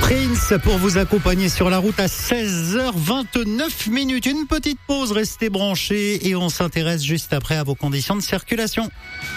Prince pour vous accompagner sur la route à 16h29. Une petite pause, restez branchés et on s'intéresse juste après à vos conditions de circulation.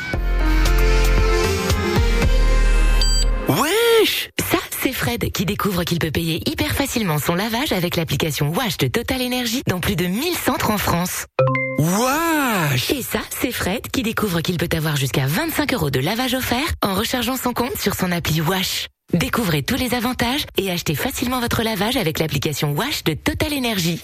Wesh! Ça, c'est Fred qui découvre qu'il peut payer hyper facilement son lavage avec l'application Wash de Total Energy dans plus de 1000 centres en France. Wesh! Et ça, c'est Fred qui découvre qu'il peut avoir jusqu'à 25 € de lavage offert en rechargeant son compte sur son appli Wash. Découvrez tous les avantages et achetez facilement votre lavage avec l'application Wash de Total Energy.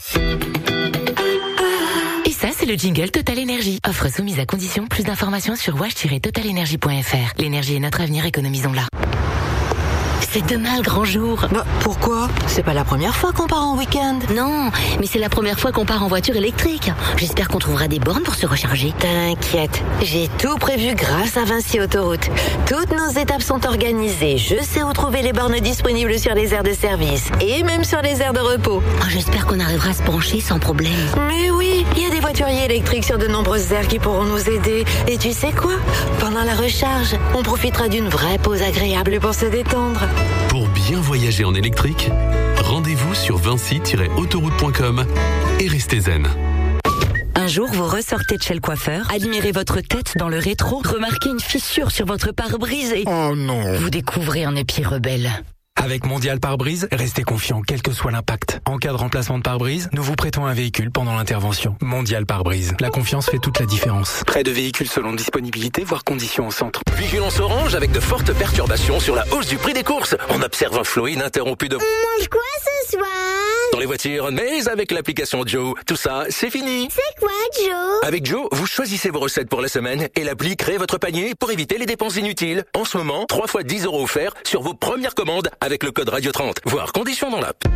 Et ça, c'est le jingle Total Energy. Offre soumise à condition. Plus d'informations sur wash-totalenergy.fr. L'énergie est notre avenir, économisons-la. C'est demain le grand jour. Bah, pourquoi ? C'est pas la première fois qu'on part en week-end. Non, mais c'est la première fois qu'on part en voiture électrique. J'espère qu'on trouvera des bornes pour se recharger. T'inquiète, j'ai tout prévu grâce à Vinci Autoroute. Toutes nos étapes sont organisées. Je sais où trouver les bornes disponibles sur les aires de service et même sur les aires de repos. Oh, j'espère qu'on arrivera à se brancher sans problème. Mais oui, il y a des voituriers électriques sur de nombreuses aires qui pourront nous aider. Et tu sais quoi ? Pendant la recharge, on profitera d'une vraie pause agréable pour se détendre. Pour bien voyager en électrique, rendez-vous sur vinci-autoroute.com et restez zen. Un jour, vous ressortez de chez le coiffeur, admirez votre tête dans le rétro, remarquez une fissure sur votre pare-brise et... Oh non! Vous découvrez un épi rebelle. Avec Mondial Pare-Brise, restez confiant quel que soit l'impact. En cas de remplacement de pare-brise, nous vous prêtons un véhicule pendant l'intervention. Mondial Pare-Brise. La confiance fait toute la différence. Prêt de véhicules selon disponibilité, voire conditions au centre. Vigilance orange avec de fortes perturbations sur la hausse du prix des courses. On observe un flot ininterrompu de... On mange quoi ce soir? Dans les voitures, mais avec l'application Joe. Tout ça, c'est fini. C'est quoi, Joe? Avec Joe, vous choisissez vos recettes pour la semaine et l'appli crée votre panier pour éviter les dépenses inutiles. En ce moment, 3 fois 10 € offerts sur vos premières commandes avec le code Radio 30. Voir conditions dans l'app.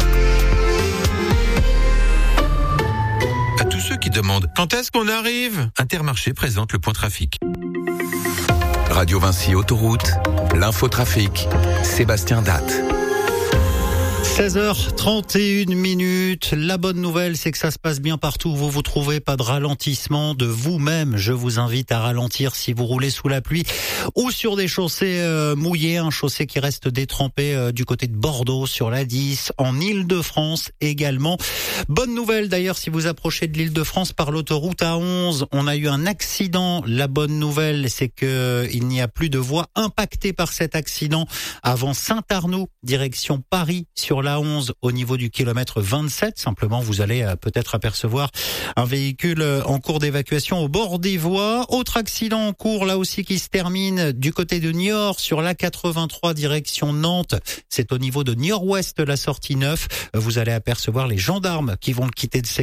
À tous ceux qui demandent quand est-ce qu'on arrive, Intermarché présente le point trafic. Radio Vinci Autoroute, l'infotrafic, Sébastien Datte. 16h31. La bonne nouvelle, c'est que ça se passe bien partout où vous vous trouvez. Pas de ralentissement de vous-même. Je vous invite à ralentir si vous roulez sous la pluie ou sur des chaussées mouillées. Un chaussée qui reste détrempé du côté de Bordeaux, sur la 10, en Île-de-France également. Bonne nouvelle d'ailleurs, si vous approchez de l'Île-de-France par l'autoroute A11, on a eu un accident. La bonne nouvelle, c'est que il n'y a plus de voies impactées par cet accident avant Saint-Arnoux, direction Paris, sur la 11 au niveau du kilomètre 27. Simplement, vous allez peut-être apercevoir un véhicule en cours d'évacuation au bord des voies. Autre accident en cours, là aussi, qui se termine du côté de Niort sur la 83 direction Nantes. C'est au niveau de Niort-Ouest, la sortie 9. Vous allez apercevoir les gendarmes qui vont le quitter de